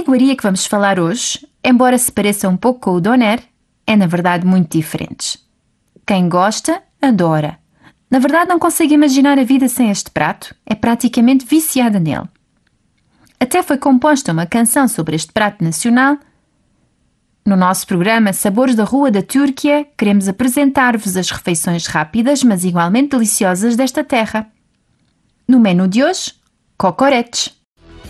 iguaria que vamos falar hoje, embora se pareça um pouco com o doner, é na verdade muito diferente. Quem gosta, adora. Na verdade não consegue imaginar a vida sem este prato, é praticamente viciada nele. Até foi composta uma canção sobre este prato nacional. No nosso programa Sabores da Rua da Turquia, queremos apresentar-vos as refeições rápidas, mas igualmente deliciosas desta terra. No menu de hoje, kokoreç.